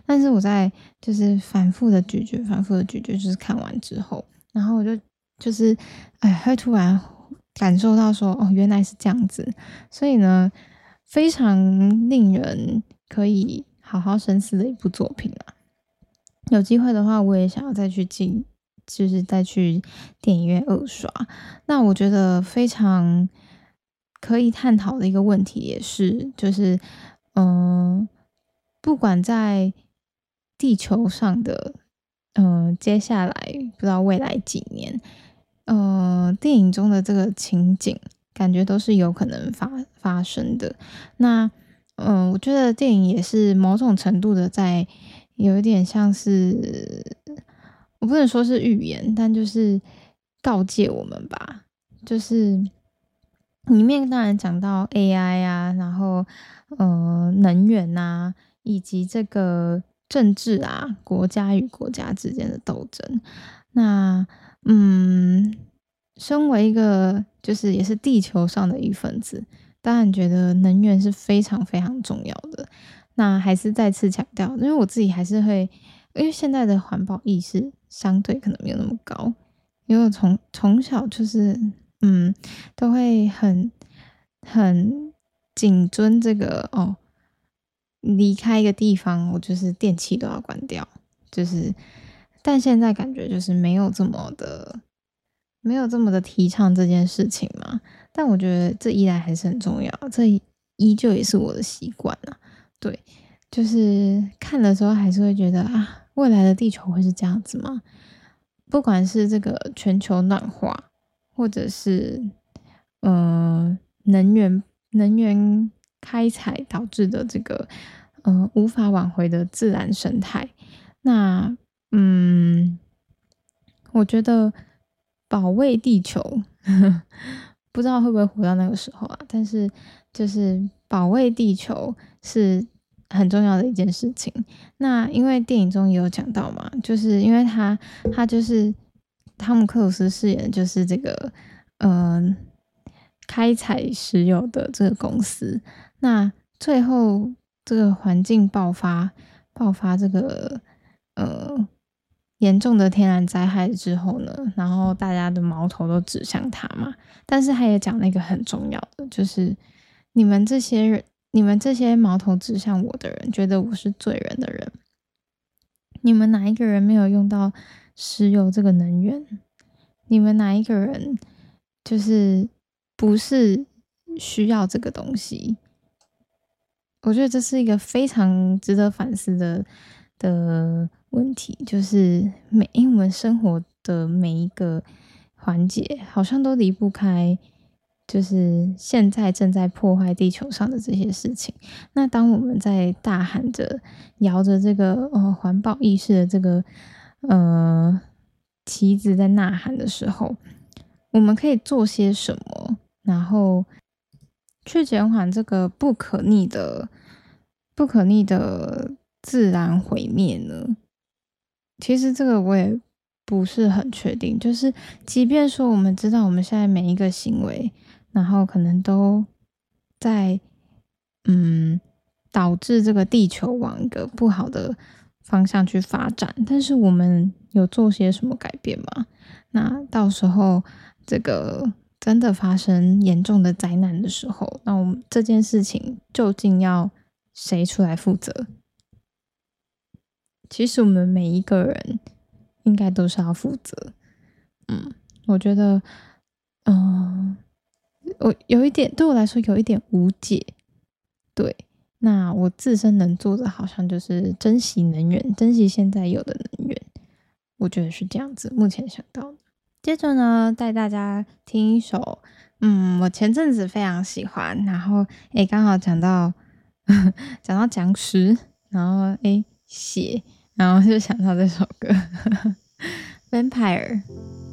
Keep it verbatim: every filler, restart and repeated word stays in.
但是我在就是反复的咀嚼反复的咀嚼，就是看完之后，然后我就就是哎会突然感受到说哦原来是这样子，所以呢非常令人可以好好深思的一部作品啊。有机会的话我也想要再去进就是再去电影院二刷。那我觉得非常可以探讨的一个问题也是，就是嗯、呃不管在地球上的嗯、呃接下来不知道未来几年，呃，电影中的这个情景，感觉都是有可能发发生的。那，嗯、呃我觉得电影也是某种程度的在有一点像是，我不能说是预言，但就是告诫我们吧。就是里面当然讲到 A I 啊，然后呃能源啊，以及这个政治啊，国家与国家之间的斗争。那嗯，身为一个就是也是地球上的一份子，当然觉得能源是非常非常重要的。那还是再次强调，因为我自己还是会，因为现在的环保意识相对可能没有那么高，因为我从从小就是嗯，都会很很谨遵这个哦，离开一个地方，我就是电器都要关掉，就是但现在感觉就是没有这么的没有这么的提倡这件事情嘛。但我觉得这依然还是很重要，这依旧也是我的习惯啊。对，就是看的时候还是会觉得啊，未来的地球会是这样子吗？不管是这个全球暖化，或者是呃能源能源开采导致的这个呃无法挽回的自然生态，那嗯，我觉得保卫地球不知道会不会活到那个时候啊，但是就是保卫地球是很重要的一件事情。那因为电影中也有讲到嘛，就是因为他他就是汤姆克鲁斯饰演的就是这个嗯、呃开采石油的这个公司。那最后这个环境爆发爆发这个呃严重的天然灾害之后呢，然后大家的矛头都指向他嘛。但是他也讲那个很重要的，就是你们这些人，你们这些矛头指向我的人，觉得我是罪人的人，你们哪一个人没有用到石油这个能源？你们哪一个人就是不是需要这个东西？我觉得这是一个非常值得反思的的问题，就是每因为我们生活的每一个环节，好像都离不开，就是现在正在破坏地球上的这些事情。那当我们在大喊着、摇着这个呃环保意识的这个呃旗子在呐喊的时候，我们可以做些什么？然后去减缓这个不可逆的、不可逆的自然毁灭呢？其实这个我也不是很确定。就是即便说我们知道我们现在每一个行为，然后可能都在嗯导致这个地球往一个不好的方向去发展，但是我们有做些什么改变吗？那到时候这个真的发生严重的灾难的时候，那我们这件事情究竟要谁出来负责？其实我们每一个人应该都是要负责。嗯，我觉得，嗯、我有一点对我来说有一点无解。对，那我自身能做的好像就是珍惜能源，珍惜现在有的能源。我觉得是这样子，目前想到的。接着呢，带大家听一首，嗯，我前阵子非常喜欢，然后诶，刚好讲到讲到僵尸，然后诶血，然后就想到这首歌《Vampire》。